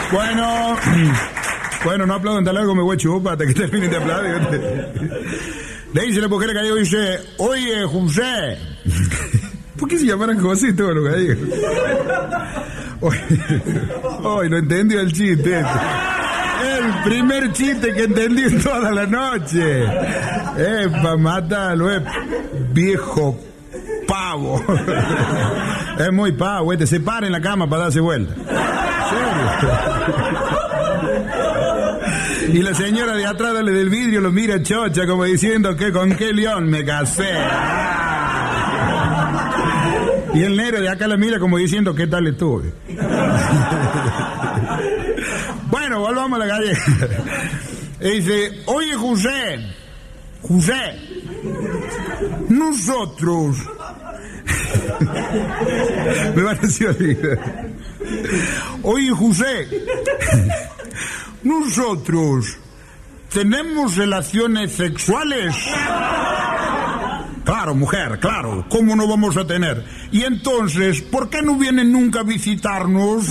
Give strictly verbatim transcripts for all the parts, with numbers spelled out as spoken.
Bueno, bueno, no aplaudan tan largo, me voy a chupar hasta que terminen de aplaudir. Le dice la mujer gallego, dice, oye, José. ¿Por qué se llamaran José todos los gallegos? Hoy no entendió el chiste. El primer chiste que entendí en toda la noche. Eh, pa' matarlo, es viejo pavo. Es muy pavo, este se para en la cama para darse vuelta. ¿Serio? Y la señora de atrás dale del vidrio lo mira chocha como diciendo que con qué león me casé. Y el negro de acá la mira como diciendo qué tal estuve. Bueno, volvamos a la gallega. Y dice, oye José, José, nosotros... Me van a decir, oye José, nosotros tenemos relaciones sexuales. Claro, mujer, claro, ¿cómo no vamos a tener? Y entonces, ¿por qué no vienen nunca a visitarnos?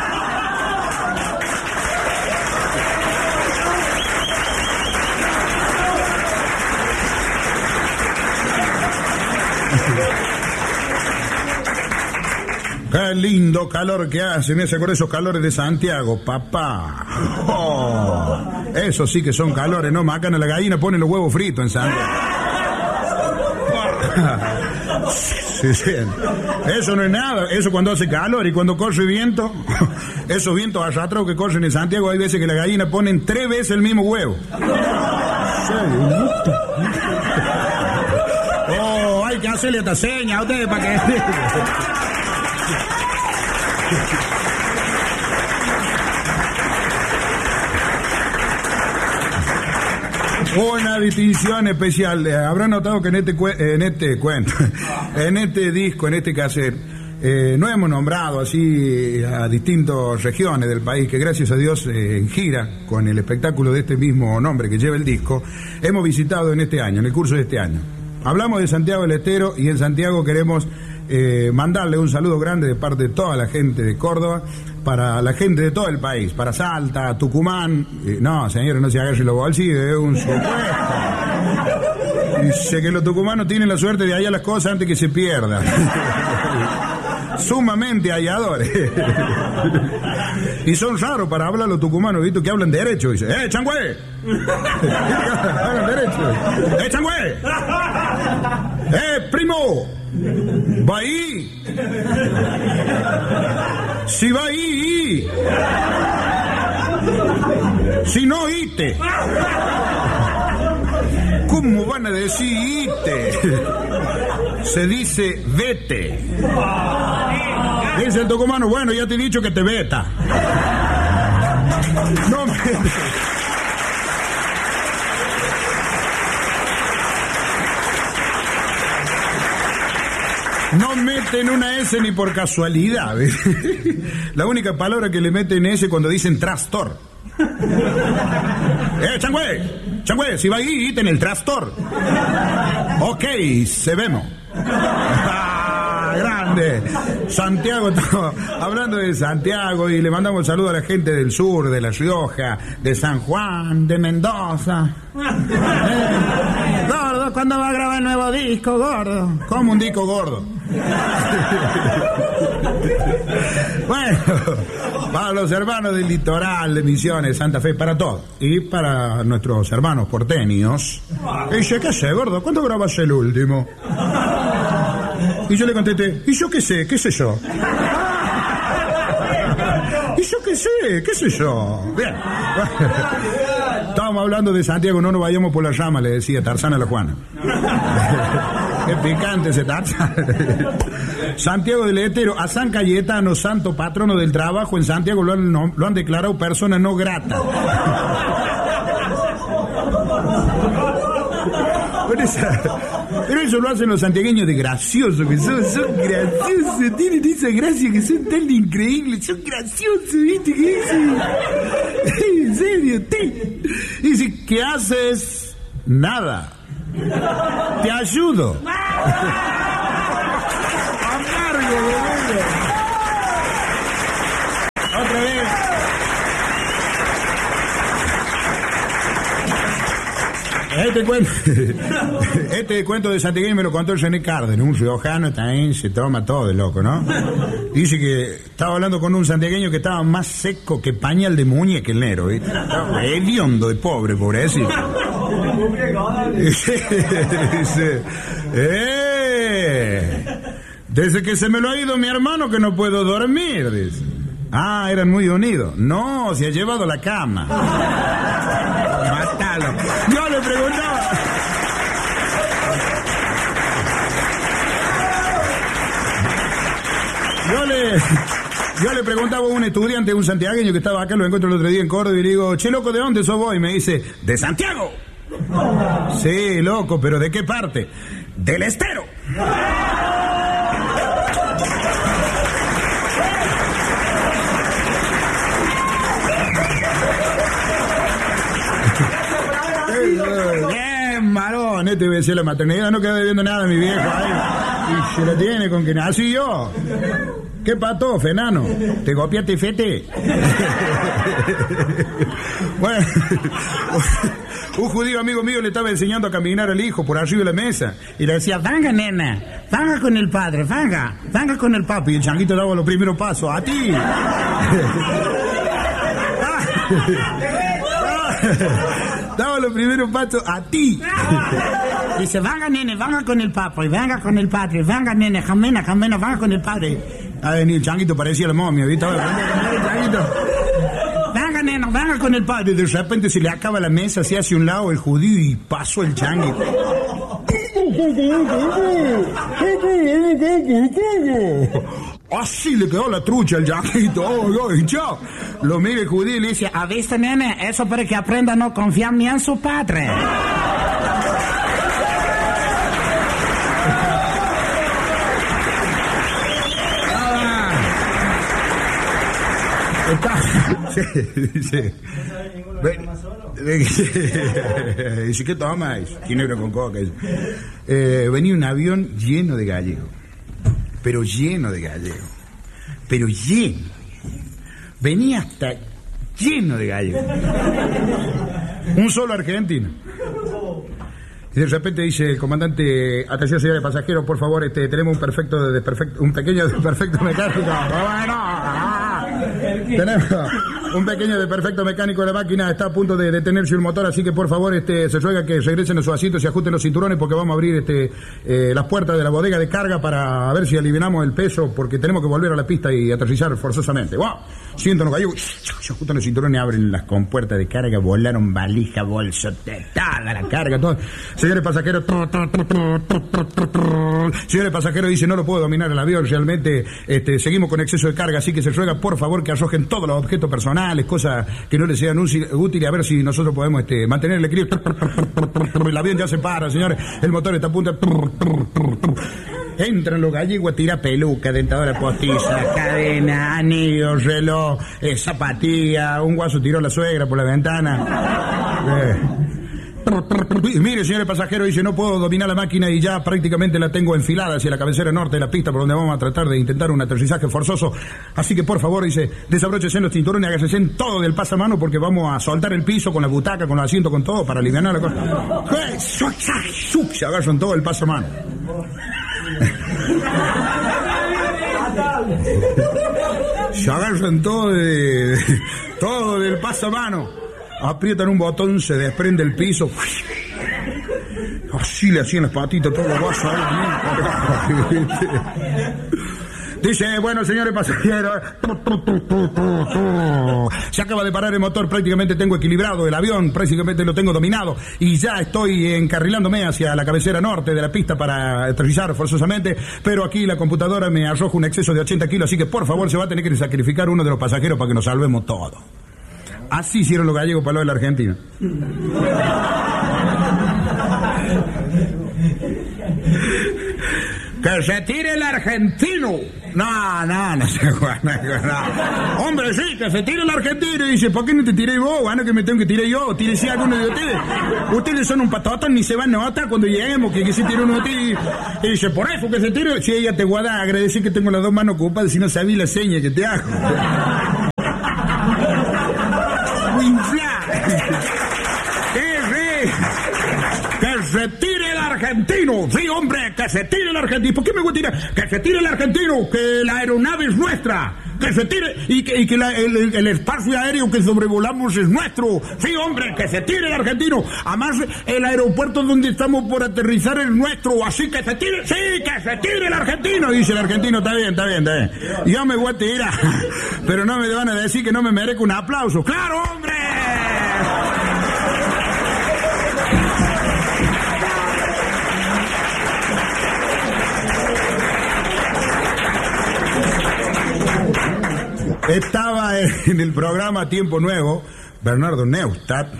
Qué lindo calor que hace, me hace acordar esos calores de Santiago, papá. Oh, eso sí que son calores, ¿no? Macan a la gallina, ponen los huevos fritos en Santiago. Sí, sí. Eso no es nada, eso cuando hace calor y cuando corre viento, esos vientos arrastrados que corren en Santiago, hay veces que la gallina ponen tres veces el mismo huevo. Oh, hay que hacerle esta seña a ustedes para que... Una distinción especial. Habrán notado que en este cu- en este cuento, en este disco, en este cassette, eh, no hemos nombrado así a distintas regiones del país que gracias a Dios eh, en gira con el espectáculo de este mismo nombre que lleva el disco, hemos visitado en este año, en el curso de este año. Hablamos de Santiago del Estero y en Santiago queremos eh, mandarle un saludo grande de parte de toda la gente de Córdoba, para la gente de todo el país, para Salta, Tucumán. Eh, no, señores, no se agarren los bolsillos, es un supuesto. Dice que los tucumanos tienen la suerte de hallar las cosas antes que se pierdan. Sumamente halladores. Y son raros para hablar los tucumanos, ¿viste? Que hablan derecho. Dice, ¡eh, changüe! Hablan derecho. ¡Eh, changüe! ¡Eh, primo! ¡Va ahí! Si va ahí, si no, ite. ¿Cómo van a decir ite? Se dice vete. Dice el tucumano, bueno, ya te he dicho que te veta. No me... No meten una S ni por casualidad. La única palabra que le meten S cuando dicen trastor. ¡Eh, changüe! ¡Changüe! Si va ahí, íten el trastor. Ok, se vemos. Ah, grande. Santiago, todo, hablando de Santiago, y le mandamos saludo a la gente del sur, de La Rioja, de San Juan, de Mendoza. Eh, gordo, ¿cuándo va a grabar el nuevo disco, gordo? ¿Cómo un disco gordo? Bueno, para los hermanos del litoral, de Misiones, Santa Fe, para todos. Y para nuestros hermanos porteños. Y dice, ¿qué sé, gordo? ¿Cuándo grabas el último? Y yo le contesté, ¿y yo qué sé? ¿Qué sé yo? ¿Y yo qué sé? ¿Qué sé yo? Bien. Estábamos hablando de Santiago, no nos vayamos por la rama, le decía Tarzán a la Juana. Qué picante ese Tarzán. Santiago del Estero, a San Cayetano, santo patrono del trabajo, en Santiago lo han, no, lo han declarado persona no grata. Pero, esa, pero eso lo hacen los santiagueños de graciosos, que son, son graciosos, tienen esa gracia que son tan increíbles, son graciosos, ¿viste? ¿Qué dicen? En serio, te. Dice, ¿qué haces? Nada. Te ayudo. Amargo, boludo. Otra vez. Este cuento, este cuento de santiagueño me lo contó el René Cárdenas, un riojano también se toma todo de loco, ¿no? Dice que estaba hablando con un santiagueño que estaba más seco que pañal de muñeca el negro, ¿viste? Estaba hediondo de pobre, pobrecito. Dice, ¡eh! Desde que se me lo ha ido mi hermano que no puedo dormir, dice. Ah, eran muy unidos. No, se ha llevado la cama. Mátalo. Yo le preguntaba. Yo le, yo le preguntaba a un estudiante, un santiagueño que estaba acá, lo encuentro el otro día en Córdoba, y le digo, che, loco, ¿de dónde sos vos? Y me dice, de Santiago. Sí, loco, pero ¿de qué parte? Del Estero. Bien, varón, este debe ser la maternidad, no queda debiendo nada mi viejo ahí. Y se la tiene con que nací yo. ¿Qué pato, fenano? ¿Te copiaste, fete? Bueno, un judío amigo mío le estaba enseñando a caminar al hijo por arriba de la mesa y le decía, venga, nena, venga con el padre, venga, venga con el papi. Y el changuito daba los primeros pasos, a ti. Daba los primeros pasos a ti. Dice, venga, nene, venga con el papi, venga con el padre, venga, nene, jamena, jamena, venga con el padre. A venir el changuito, parecía la momia, ¿viste? Venga, nena, venga con el padre. De repente se le acaba la mesa, se hace un lado el judío y pasó el changuito. Así le quedó la trucha al changuito. Oh, oh, chao. Lo mira el judío y le dice, ¿ha visto, nene? Eso para que aprenda a no confiar ni en su padre. Sí, sí. Dice, ¿qué tomas? Ginebra con coca. Eh, venía un avión lleno de gallegos, pero lleno de gallegos, pero lleno. Venía hasta lleno de gallegos. Un solo argentino. Y de repente dice el comandante, atención señores pasajeros, por favor, este, tenemos un perfecto de perfecto, un pequeño de perfecto mecánico. Tenemos un pequeño de perfecto mecánico de la máquina, está a punto de detenerse el motor, así que por favor este, se ruega que regresen a sus asientos y ajusten los cinturones porque vamos a abrir este, eh, las puertas de la bodega de carga para ver si aliviamos el peso porque tenemos que volver a la pista y aterrizar forzosamente. ¡Wow! Sienten los gallegos, se ajustan los cinturones, abren las compuertas de carga, volaron valija, bolso, toda la carga, todo. Señores pasajeros, señores pasajeros, dice, no lo puedo dominar el avión, realmente este, seguimos con exceso de carga, así que se ruega por favor que arrojen todos los objetos personales, cosas que no les sean útiles, a ver si nosotros podemos este, mantener el equilibrio. El avión ya se para, señores, el motor está a punto de... Entran los gallegos a tirar peluca, dentadora postiza, cadena, anillos, reloj, eh, zapatilla, un guaso tiró a la suegra por la ventana. Eh. Mire, señores pasajeros, dice, no puedo dominar la máquina y ya prácticamente la tengo enfilada hacia la cabecera norte de la pista por donde vamos a tratar de intentar un aterrizaje forzoso. Así que, por favor, dice, desabróchese en los cinturones, hágase en todo del pasamano porque vamos a soltar el piso con la butaca, con los asientos, con todo para aliviar la cosa. Se agarran todo el pasamano. Se agarran todo de, todo del pasamano, aprietan un botón, se desprende el piso, así le hacían las patitas, todos los vasos ahí. Dice, bueno, señores pasajeros, se acaba de parar el motor, prácticamente tengo equilibrado el avión, prácticamente lo tengo dominado y ya estoy encarrilándome hacia la cabecera norte de la pista para aterrizar forzosamente, pero aquí la computadora me arroja un exceso de ochenta kilos, así que por favor se va a tener que sacrificar uno de los pasajeros para que nos salvemos todos. Así hicieron los gallegos para lo de la Argentina. ¡Que se tire el argentino! No, no, no se juega, no. Hombre, sí, que se tire el argentino. Y dice, ¿por qué no te tiré vos? Bueno, que me tengo que tirar yo. Tírese alguno de ustedes. Ustedes son un patotón, ni se van a notar cuando lleguemos, que, que se tire uno de ustedes. Y dice, por eso que se tire. Si ella te guarda, agradecer que tengo las dos manos ocupadas, si no sabía la seña que te hago. argentino! ¡Sí, hombre! ¡Que se tire el argentino! ¿Por qué me voy a tirar? ¡Que se tire el argentino! ¡Que la aeronave es nuestra! ¡Que se tire! Y que, y que la, el, el espacio aéreo que sobrevolamos es nuestro. ¡Sí, hombre! ¡Que se tire el argentino! Además, el aeropuerto donde estamos por aterrizar es nuestro. Así que se tire... ¡Sí, que se tire el argentino! Dice el argentino. Está bien, está bien, está bien. Yo me voy a tirar. Pero no me van a decir que no me merezco un aplauso. ¡Claro, hombre! Estaba en el programa Tiempo Nuevo Bernardo Neustadt.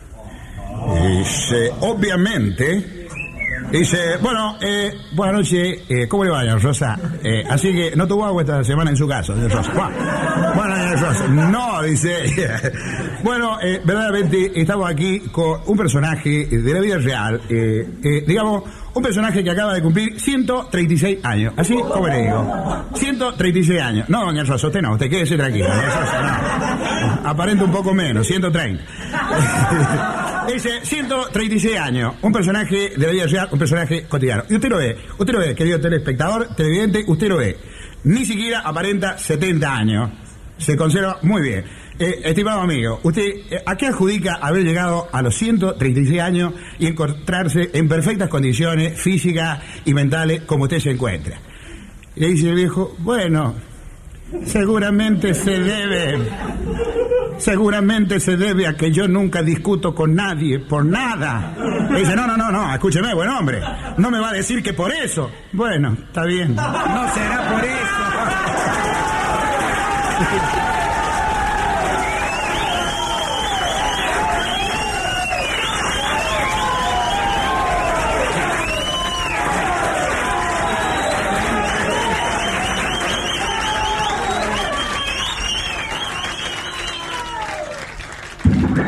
Dice, obviamente, dice, bueno, eh, buenas noches, eh, ¿cómo le va, doña Rosa? Eh, así que no tuvo agua esta semana en su casa, doña Rosa. Bueno, doña Rosa, no, dice. Bueno, eh, verdaderamente estamos aquí con un personaje de la vida real, eh, eh, digamos, un personaje que acaba de cumplir ciento treinta y seis años, así como le digo, ciento treinta y seis años. No, doña Rosa, usted no, usted quédese tranquilo, doña Rosa, no. Aparenta un poco menos, ciento treinta. Dice, ciento treinta y seis años, un personaje de la vida real, un personaje cotidiano. Y usted lo ve, usted lo ve, querido telespectador, televidente, usted lo ve. Ni siquiera aparenta setenta años. Se conserva muy bien. Eh, estimado amigo, ¿usted eh, a qué adjudica haber llegado a los ciento treinta y seis años y encontrarse en perfectas condiciones físicas y mentales como usted se encuentra? Y le dice el viejo, bueno, seguramente se debe... Seguramente se debe a que yo nunca discuto con nadie, por nada. Y dice, no, no, no, no, escúcheme, buen hombre. No me va a decir que por eso. Bueno, está bien. No será por eso.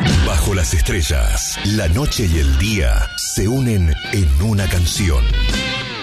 Las estrellas, la noche y el día se unen en una canción.